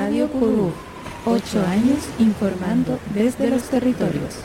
Radio Curú, 8 años informando desde los territorios.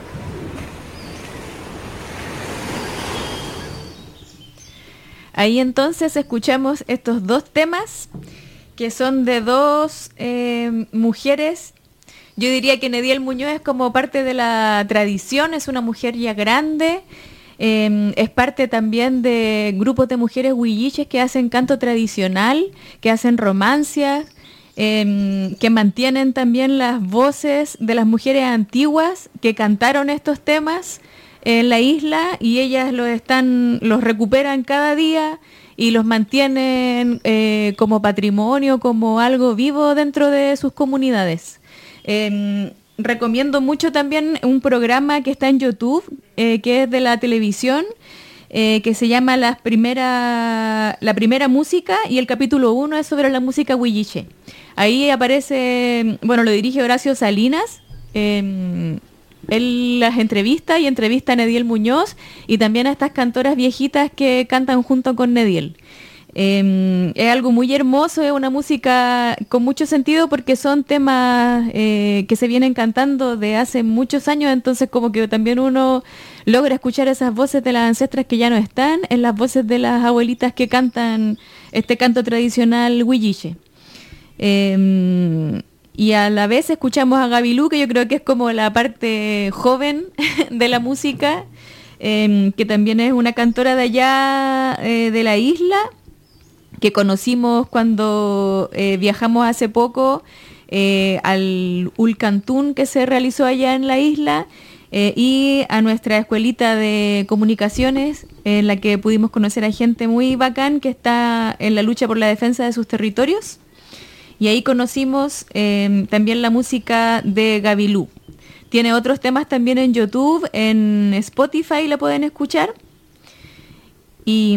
Ahí entonces escuchamos estos dos temas que son de dos mujeres. Yo diría que Nediel Muñoz es como parte de la tradición, es una mujer ya grande, es parte también de grupos de mujeres huilliches que hacen canto tradicional, que hacen romancias, que mantienen también las voces de las mujeres antiguas que cantaron estos temas en la isla, y ellas los recuperan cada día y los mantienen como patrimonio, como algo vivo dentro de sus comunidades. Recomiendo mucho también un programa que está en YouTube, que es de la televisión, que se llama La primera música, y el capítulo 1 es sobre la música huilliche. Ahí aparece, bueno, lo dirige Horacio Salinas, él las entrevista a Nediel Muñoz y también a estas cantoras viejitas que cantan junto con Nediel. Es algo muy hermoso, es una música con mucho sentido porque son temas que se vienen cantando de hace muchos años, entonces como que también uno logra escuchar esas voces de las ancestras que ya no están en las voces de las abuelitas que cantan este canto tradicional huilliche. Y a la vez escuchamos a Gabilú, que yo creo que es como la parte joven de la música, que también es una cantora de allá de la isla, que conocimos cuando viajamos hace poco al Ulcantún que se realizó allá en la isla, y a nuestra escuelita de comunicaciones, en la que pudimos conocer a gente muy bacán que está en la lucha por la defensa de sus territorios. Y ahí conocimos también la música de Gabilú. Tiene otros temas también en YouTube, en Spotify la pueden escuchar. Y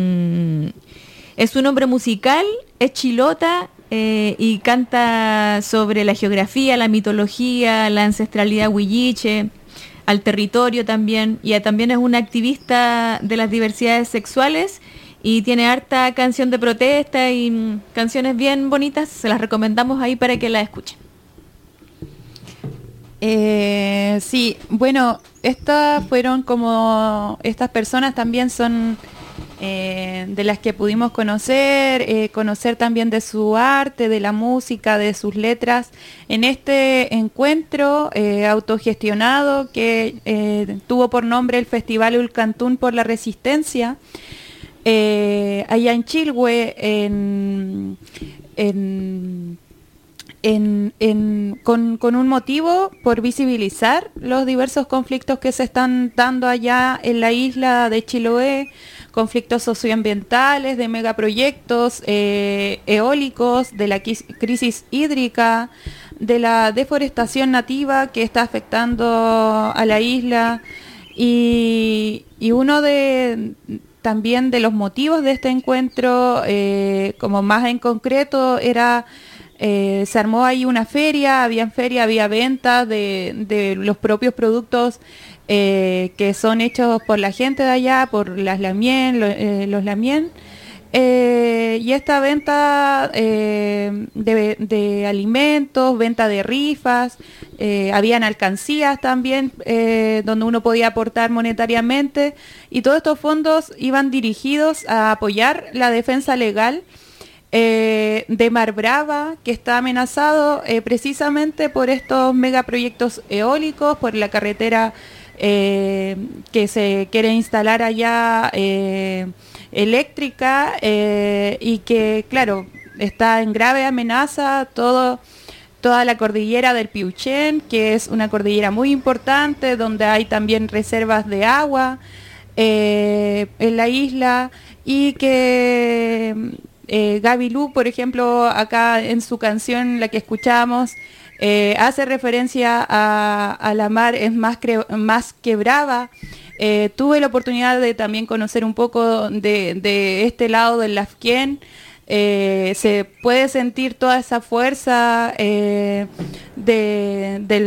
es un hombre musical, es chilota, y canta sobre la geografía, la mitología, la ancestralidad huilliche, al territorio también. Y también es una activista de las diversidades sexuales. Y tiene harta canción de protesta y canciones bien bonitas. Se las recomendamos ahí para que la escuchen. Sí, bueno, estas personas también son de las que pudimos conocer también de su arte, de la música, de sus letras, en este encuentro autogestionado que tuvo por nombre el Festival Ulcantún por la Resistencia. Allá en Chilhue, con un motivo por visibilizar los diversos conflictos que se están dando allá en la isla de Chiloé, conflictos socioambientales, de megaproyectos eólicos, de la crisis hídrica, de la deforestación nativa que está afectando a la isla, y uno también de los motivos de este encuentro, como más en concreto, se armó ahí una feria, había ventas de los propios productos que son hechos por la gente de allá, por las Lamien, los Lamien. Y esta venta de alimentos, venta de rifas, habían alcancías también donde uno podía aportar monetariamente, y todos estos fondos iban dirigidos a apoyar la defensa legal de Mar Brava, que está amenazado precisamente por estos megaproyectos eólicos, por la carretera que se quiere instalar allá eléctrica, y que, claro, está en grave amenaza toda la cordillera del Piauchén, que es una cordillera muy importante, donde hay también reservas de agua en la isla, y que Gabilú, por ejemplo, acá en su canción, la que escuchamos, hace referencia a la mar es más que brava. Tuve la oportunidad de también conocer un poco de este lado del Lafquén. Se puede sentir toda esa fuerza del